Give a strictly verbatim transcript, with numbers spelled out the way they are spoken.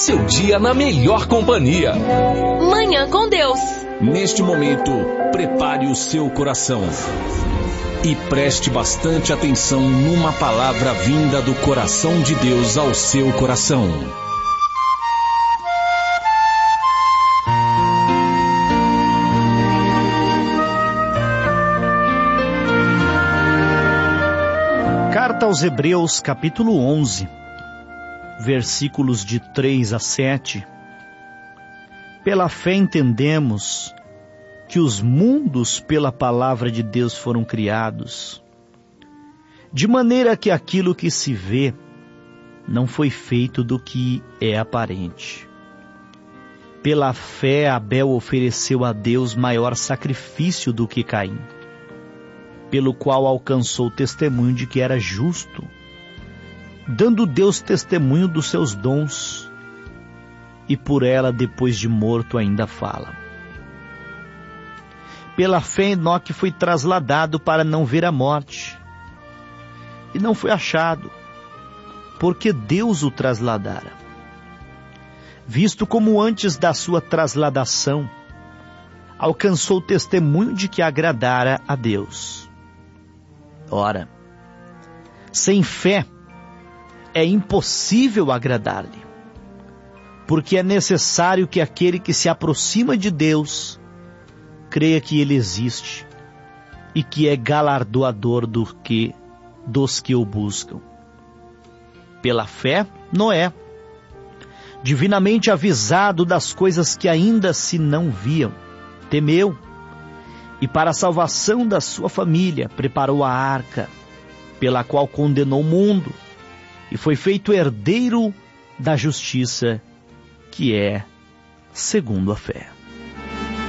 seu dia na melhor companhia. Manhã com Deus. Neste momento, prepare o seu coração e preste bastante atenção numa palavra vinda do coração de Deus ao seu coração. Carta aos Hebreus, capítulo onze, versículos de três a sete. Pela fé entendemos que os mundos pela palavra de Deus foram criados, de maneira que aquilo que se vê não foi feito do que é aparente. Pela fé Abel ofereceu a Deus maior sacrifício do que Caim, pelo qual alcançou o testemunho de que era justo, dando Deus testemunho dos seus dons, e por ela, depois de morto, ainda fala. Pela fé Enoque foi trasladado para não ver a morte, e não foi achado, porque Deus o trasladara, visto como antes da sua trasladação, alcançou o testemunho de que agradara a Deus. Ora, sem fé é impossível agradar-lhe, porque é necessário que aquele que se aproxima de Deus creia que Ele existe e que é galardoador do que, dos que o buscam. Pela fé, Noé, divinamente avisado das coisas que ainda se não viam, temeu, e para a salvação da sua família preparou a arca, pela qual condenou o mundo, e foi feito herdeiro da justiça, que é segundo a fé.